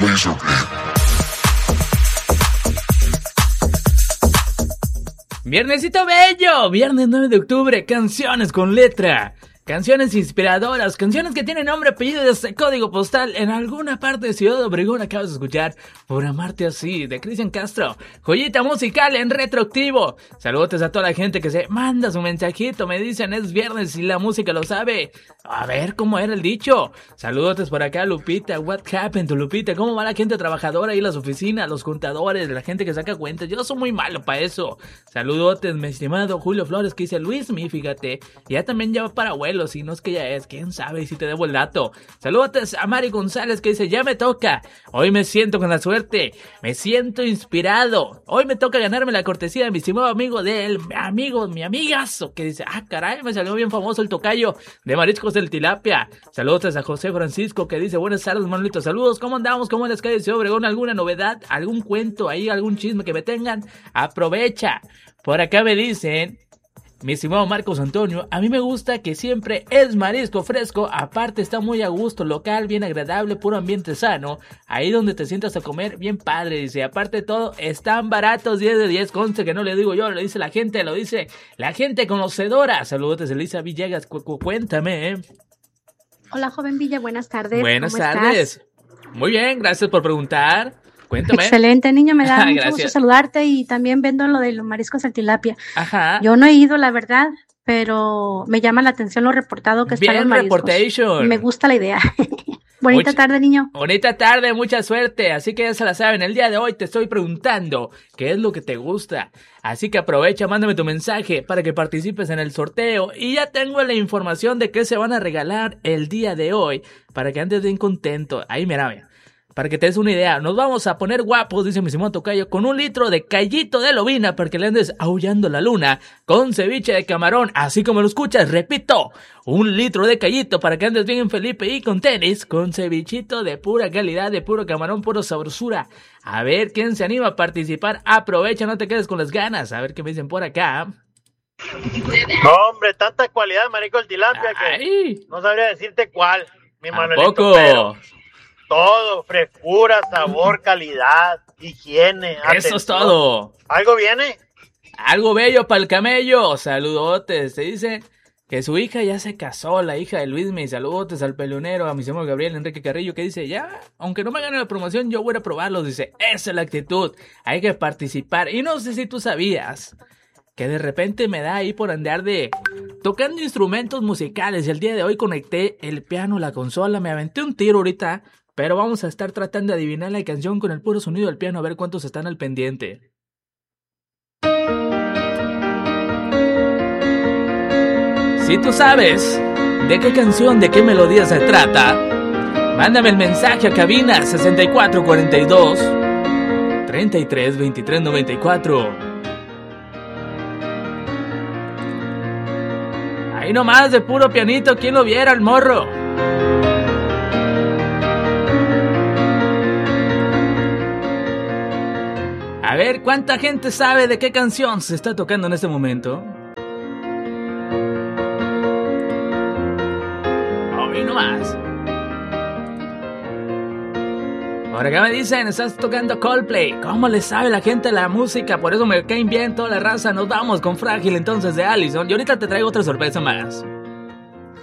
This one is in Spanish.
Viernesito bello, viernes 9 de octubre, canciones con letra, canciones inspiradoras, canciones que tienen nombre, apellido y hasta código postal. En alguna parte de Ciudad Obregón acabas de escuchar Por Amarte Así, de Cristian Castro, joyita musical en retroactivo. Saludos a toda la gente que se manda su mensajito, me dicen es viernes y la música lo sabe. A ver cómo era el dicho. Saludos por acá, Lupita. What happened to Lupita? ¿Cómo va la gente trabajadora ahí en las oficinas, los contadores, la gente que saca cuentas? Yo soy muy malo para eso. Saludos, mi estimado Julio Flores, que dice Luismi, fíjate. Ya también ya va para abuelos, si no es que ya es. ¿Quién sabe si te debo el dato? Saludos a Mari González, que dice ya me toca. Hoy me siento con la suerte. Me siento inspirado. Hoy me toca ganarme la cortesía de mi estimado amigo mi amigazo, que dice, caray, me salió bien famoso el tocayo de Mariscos del Tilapia. Saludos a José Francisco, que dice buenas tardes, Manolito. Saludos, ¿cómo andamos? ¿Cómo en las calles de Obregón? ¿Alguna novedad? ¿Algún cuento ahí? ¿Algún chisme que me tengan? Aprovecha. Por acá me dicen, mi estimado Marcos Antonio, a mí me gusta que siempre es marisco fresco, aparte está muy a gusto, local, bien agradable, puro ambiente sano, ahí donde te sientas a comer, bien padre, dice, aparte de todo, están baratos, 10 de 10, conste que no le digo yo, lo dice la gente conocedora. Saludos, Elisa Villegas, cuéntame, Hola, joven Villa, buenas tardes. Buenas tardes. Estás? Muy bien, gracias por preguntar. Cuéntame. Excelente, niño, me da mucho gusto saludarte y también vendo lo de los mariscos del tilapia. Ajá. Yo no he ido, la verdad, pero me llama la atención lo reportado que están los mariscos. Reportation. Me gusta la idea. Bonita tarde, niño. Bonita tarde, mucha suerte. Así que ya se la saben, el día de hoy te estoy preguntando qué es lo que te gusta. Así que aprovecha, mándame tu mensaje para que participes en el sorteo. Y ya tengo la información de qué se van a regalar el día de hoy, para que andes bien contento. Ahí mira. Para que te des una idea, nos vamos a poner guapos, dice mi Simón Tocayo, con 1 litro de callito de lobina para que le andes aullando la luna, con ceviche de camarón, así como lo escuchas, repito, 1 litro de callito para que andes bien en Felipe y con tenis, con cevichito de pura calidad, de puro camarón, puro sabrosura. A ver quién se anima a participar, aprovecha, no te quedes con las ganas, a ver qué me dicen por acá. No, hombre, tanta cualidad, marico, el tilapia que no sabría decirte cuál, mi Manuelito, pero todo, frescura, sabor, calidad, higiene, atención. Eso es todo. ¿Algo viene? Algo bello para el camello. Saludotes. Se dice que su hija ya se casó, la hija de Luismi. Saludotes al pelonero, a mi señor Gabriel Enrique Carrillo, que dice, ya, aunque no me gane la promoción, yo voy a probarlo. Dice, esa es la actitud. Hay que participar. Y no sé si tú sabías que de repente me da ahí por andar de tocando instrumentos musicales. Y el día de hoy conecté el piano, la consola, me aventé un tiro ahorita. Pero vamos a estar tratando de adivinar la canción con el puro sonido del piano, a ver cuántos están al pendiente. Si tú sabes de qué canción, de qué melodía se trata, mándame el mensaje a cabina 6442 33 23 94. Ahí nomás de puro pianito, ¿quién lo viera, el morro? A ver, ¿cuánta gente sabe de qué canción se está tocando en este momento? Hoy no más. Por acá me dicen, estás tocando Coldplay. ¿Cómo le sabe la gente la música? Por eso me caen bien toda la raza. Nos vamos con Frágil entonces de Allison. Y ahorita te traigo otra sorpresa más.